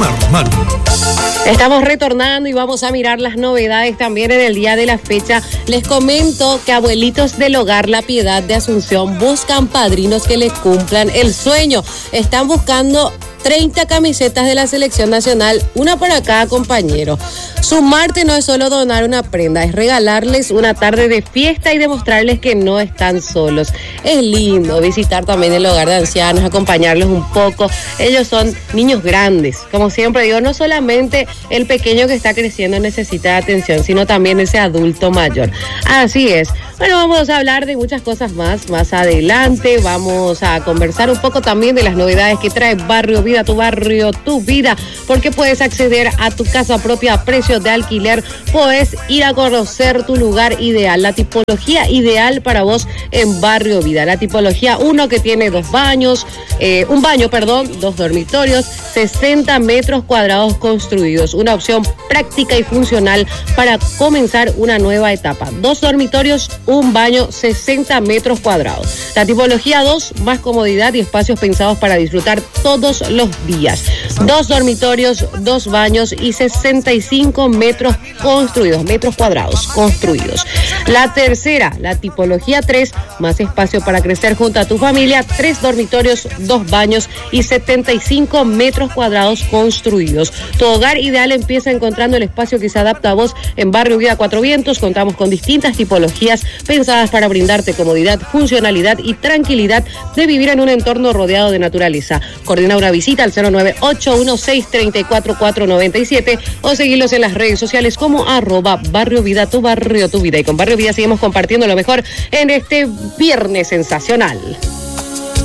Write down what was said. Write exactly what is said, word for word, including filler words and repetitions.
Armando. Estamos retornando y vamos a mirar las novedades también en el día de la fecha. Les comento que Abuelitos del Hogar La Piedad de Asunción buscan padrinos que les cumplan el sueño. Están buscando treinta camisetas de la selección nacional, una para cada compañero. Sumarte no es solo donar una prenda, es regalarles una tarde de fiesta y demostrarles que no están solos. Es lindo visitar también el hogar de ancianos, acompañarlos un poco. Ellos son niños grandes. Como siempre digo, no solamente el pequeño que está creciendo necesita de atención, sino también ese adulto mayor. Así es. Bueno, vamos a hablar de muchas cosas más más adelante. Vamos a conversar un poco también de las novedades que trae Barrio Vida, tu barrio, tu vida, porque puedes acceder a tu casa propia a precios de alquiler, puedes ir a conocer tu lugar ideal, la tipología ideal para vos en Barrio Vida, la tipología uno que tiene dos baños, eh, un baño, perdón, dos dormitorios, sesenta metros cuadrados construidos, una opción práctica y funcional para comenzar una nueva etapa, dos dormitorios, un baño, sesenta metros cuadrados, la tipología dos, más comodidad y espacios pensados para disfrutar todos los días. Dos dormitorios, dos baños y sesenta y cinco metros construidos, metros cuadrados construidos. La tercera, la tipología tres, más espacio para crecer junto a tu familia, tres dormitorios, dos baños y setenta y cinco metros cuadrados construidos. Tu hogar ideal empieza encontrando el espacio que se adapta a vos en Barrio Vida Cuatro Vientos. Contamos con distintas tipologías pensadas para brindarte comodidad, funcionalidad y tranquilidad de vivir en un entorno rodeado de naturaleza. Coordina una visita al cero nueve ocho uno seis tres cuatro cuatro nueve siete o seguirlos en las redes sociales como arroba Barrio Vida, tu barrio, tu vida. Y con Barrio Vida seguimos compartiendo lo mejor en este viernes sensacional.